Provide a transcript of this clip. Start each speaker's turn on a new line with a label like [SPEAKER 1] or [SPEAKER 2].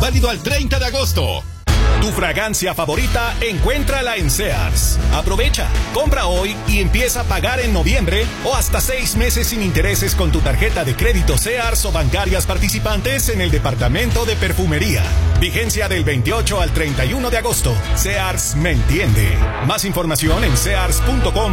[SPEAKER 1] Válido al 30 de agosto. Tu fragancia favorita, encuéntrala en Sears. Aprovecha, compra hoy y empieza a pagar en noviembre o hasta 6 meses sin intereses con tu tarjeta de crédito Sears o bancarias participantes en el departamento de perfumería. Vigencia del 28 al 31 de agosto. Sears me entiende. Más información en sears.com.